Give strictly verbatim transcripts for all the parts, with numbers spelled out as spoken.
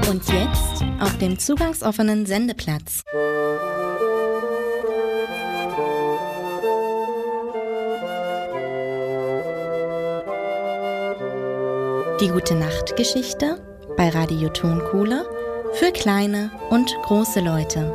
Und jetzt auf dem zugangsoffenen Sendeplatz. Die Gute-Nacht-Geschichte bei Radio Tonkohle für kleine und große Leute.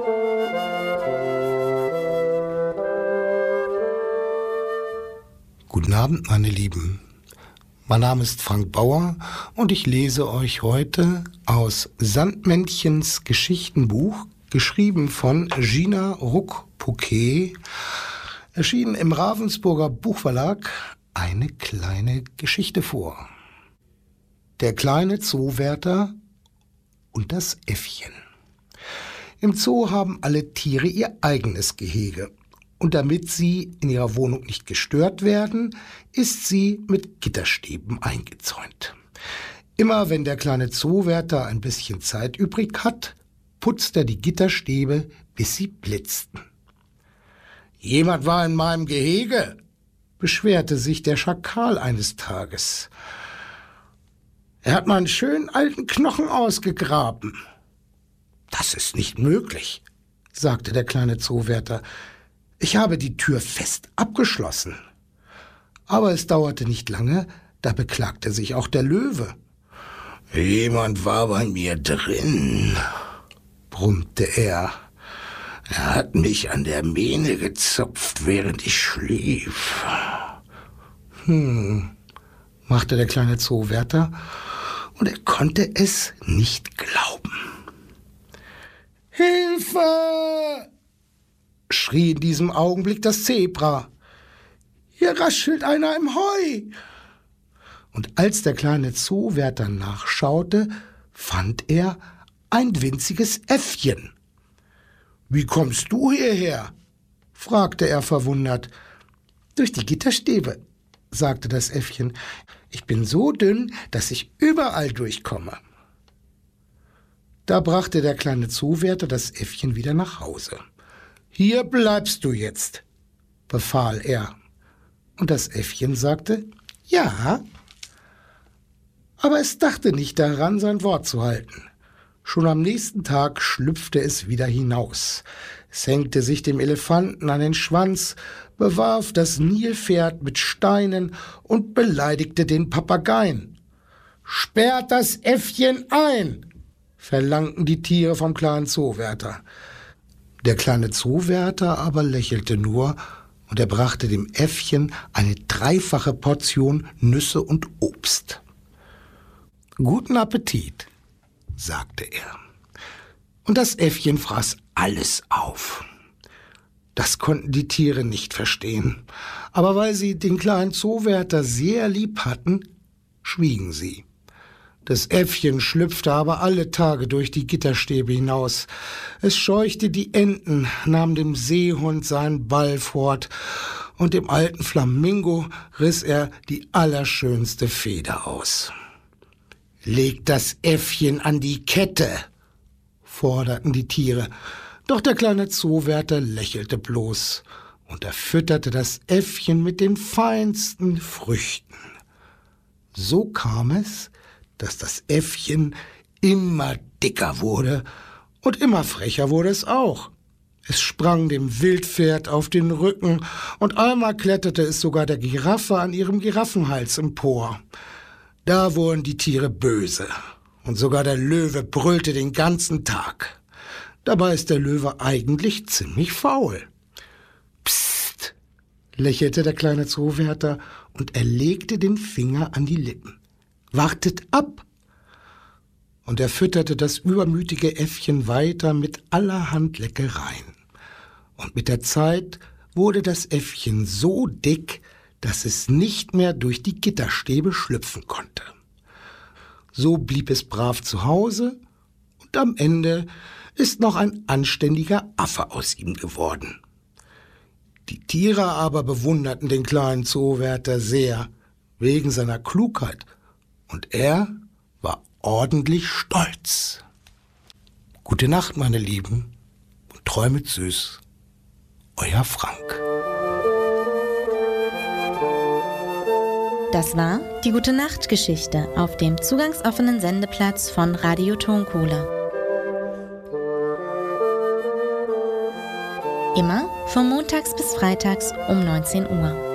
Guten Abend, meine Lieben. Mein Name ist Frank Bauer und ich lese euch heute aus Sandmännchens Geschichtenbuch, geschrieben von Gina Ruck-Pouquet, erschienen im Ravensburger Buchverlag, eine kleine Geschichte vor. Der kleine Zoowärter und das Äffchen. Im Zoo haben alle Tiere ihr eigenes Gehege. Und damit sie in ihrer Wohnung nicht gestört werden, ist sie mit Gitterstäben eingezäunt. Immer wenn der kleine Zoowärter ein bisschen Zeit übrig hat, putzt er die Gitterstäbe, bis sie blitzten. »Jemand war in meinem Gehege«, beschwerte sich der Schakal eines Tages. »Er hat meinen schönen alten Knochen ausgegraben.« »Das ist nicht möglich«, sagte der kleine Zoowärter. »Ich habe die Tür fest abgeschlossen.« Aber es dauerte nicht lange, da beklagte sich auch der Löwe. »Jemand war bei mir drin«, brummte er. »Er hat mich an der Mähne gezupft, während ich schlief.« Hm, machte der kleine Zoowärter, und er konnte es nicht glauben. »Hilfe!« schrie in diesem Augenblick das Zebra. »Hier raschelt einer im Heu!« Und als der kleine Zoowärter nachschaute, fand er ein winziges Äffchen. »Wie kommst du hierher?« fragte er verwundert. »Durch die Gitterstäbe«, sagte das Äffchen. »Ich bin so dünn, dass ich überall durchkomme.« Da brachte der kleine Zoowärter das Äffchen wieder nach Hause. »Hier bleibst du jetzt«, befahl er. Und das Äffchen sagte, »Ja.« Aber es dachte nicht daran, sein Wort zu halten. Schon am nächsten Tag schlüpfte es wieder hinaus. Es hängte sich dem Elefanten an den Schwanz, bewarf das Nilpferd mit Steinen und beleidigte den Papageien. »Sperrt das Äffchen ein«, verlangten die Tiere vom kleinen Zoowärter. Der kleine Zoowärter aber lächelte nur, und er brachte dem Äffchen eine dreifache Portion Nüsse und Obst. »Guten Appetit«, sagte er. Und das Äffchen fraß alles auf. Das konnten die Tiere nicht verstehen, aber weil sie den kleinen Zoowärter sehr lieb hatten, schwiegen sie. Das Äffchen schlüpfte aber alle Tage durch die Gitterstäbe hinaus. Es scheuchte die Enten, nahm dem Seehund seinen Ball fort, und dem alten Flamingo riss er die allerschönste Feder aus. »Leg das Äffchen an die Kette«, forderten die Tiere. Doch der kleine Zoowärter lächelte bloß, und er fütterte das Äffchen mit den feinsten Früchten. So kam es, dass das Äffchen immer dicker wurde, und immer frecher wurde es auch. Es sprang dem Wildpferd auf den Rücken, und einmal kletterte es sogar der Giraffe an ihrem Giraffenhals empor. Da wurden die Tiere böse, und sogar der Löwe brüllte den ganzen Tag. Dabei ist der Löwe eigentlich ziemlich faul. »Psst«, lächelte der kleine Zoowärter, und er legte den Finger an die Lippen. »Wartet ab!« Und er fütterte das übermütige Äffchen weiter mit allerhand Leckereien. Und mit der Zeit wurde das Äffchen so dick, dass es nicht mehr durch die Gitterstäbe schlüpfen konnte. So blieb es brav zu Hause, und am Ende ist noch ein anständiger Affe aus ihm geworden. Die Tiere aber bewunderten den kleinen Zoowärter sehr, wegen seiner Klugheit, und er war ordentlich stolz. Gute Nacht, meine Lieben, und träumet süß. Euer Frank. Das war die Gute-Nacht-Geschichte auf dem zugangsoffenen Sendeplatz von Radio Tonkohle. Immer von montags bis freitags um neunzehn Uhr.